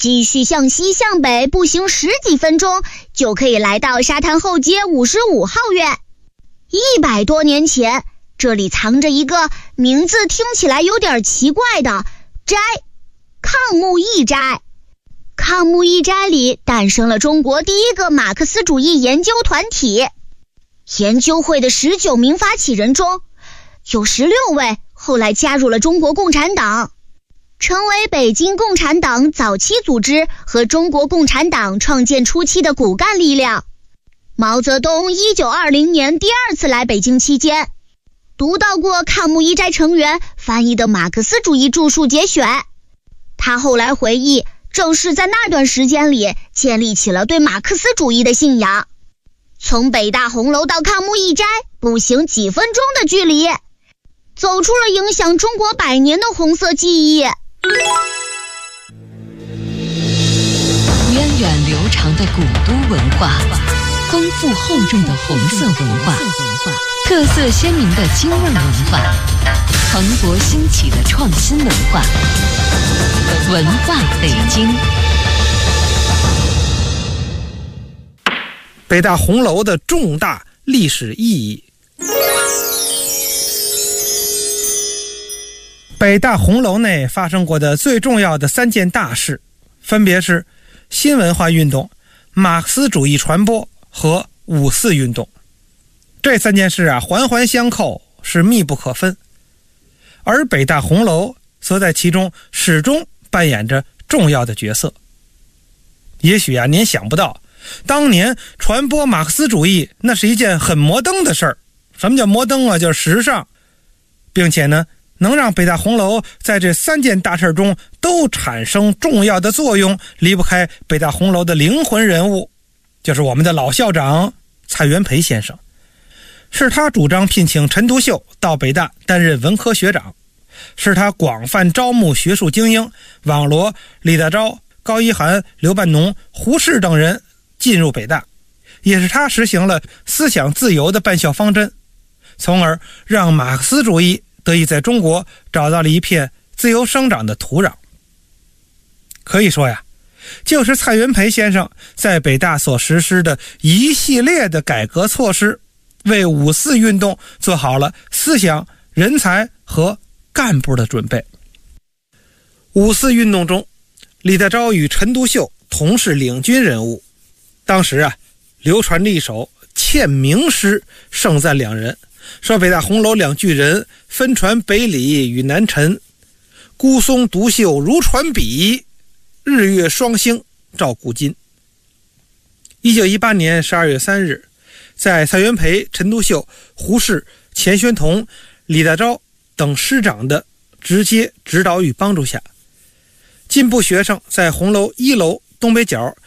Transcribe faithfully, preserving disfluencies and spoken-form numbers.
继续向西向北步行十几分钟，就可以来到沙滩后街五十五号院。一百多年前，这里藏着一个名字听起来有点奇怪的斋——抗木义斋。抗木义斋里诞生了中国第一个马克思主义研究团体。研究会的十九名发起人中，有十六位后来加入了中国共产党，成为北京共产党早期组织和中国共产党创建初期的骨干力量。毛泽东一九二零年第二次来北京期间，读到过抗木义斋成员翻译的马克思主义著述节选。他后来回忆，正是在那段时间里建立起了对马克思主义的信仰。从北大红楼到抗木义斋，步行几分钟的距离，走出了影响中国百年的红色记忆。源远流长的古都文化，丰富厚重的红色文化，特色鲜明的京味文化，蓬勃兴起的创新文化，文化北京。 北大红楼的重大历史意义。北大红楼内发生过的最重要的三件大事，分别是新文化运动、马克思主义传播和五四运动。这三件事啊，环环相扣，是密不可分。而北大红楼则在其中始终扮演着重要的角色。也许啊，您想不到，当年传播马克思主义那是一件很摩登的事儿。什么叫摩登啊？就是时尚。并且呢，能让北大红楼在这三件大事中都产生重要的作用，离不开北大红楼的灵魂人物，就是我们的老校长蔡元培先生。是他主张聘请陈独秀到北大担任文科学长，是他广泛招募学术精英，网罗李大钊、高一涵、刘半农、胡适等人进入北大，也是他实行了思想自由的办校方针，从而让马克思主义得以在中国找到了一片自由生长的土壤。可以说呀，就是蔡元培先生在北大所实施的一系列的改革措施，为五四运动做好了思想、人才和干部的准备。五四运动中，李大钊与陈独秀同是领军人物。当时啊，流传着一首欠名诗，盛赞两人，说北大红楼两巨人，分传北李与南陈，孤松独秀如传笔，日月双星照古今。一九一八年十二月三日，在蔡元培、陈独秀、胡适、钱玄同、李大钊等师长的直接指导与帮助下，进步学生在红楼一楼东北角